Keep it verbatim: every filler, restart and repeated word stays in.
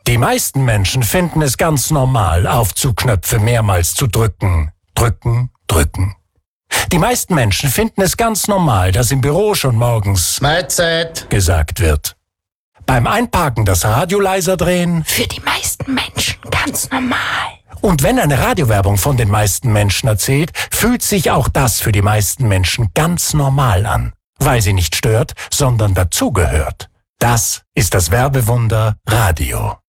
Die meisten Menschen finden es ganz normal, Aufzugknöpfe mehrmals zu drücken. Drücken, drücken. Die meisten Menschen finden es ganz normal, dass im Büro schon morgens Mahlzeit gesagt wird. Beim Einparken das Radio leiser drehen. Für die meisten Menschen ganz normal. Und wenn eine Radiowerbung von den meisten Menschen erzählt, fühlt sich auch das für die meisten Menschen ganz normal an. Weil sie nicht stört, sondern dazugehört. Das ist das Werbewunder Radio.